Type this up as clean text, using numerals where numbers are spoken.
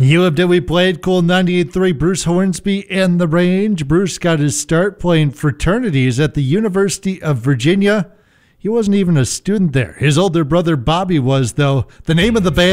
UFW played Cool 98.3. Bruce Hornsby and the Range. Bruce got his start playing fraternities at the University of Virginia. He wasn't even a student there. His older brother Bobby was, though. The name of the band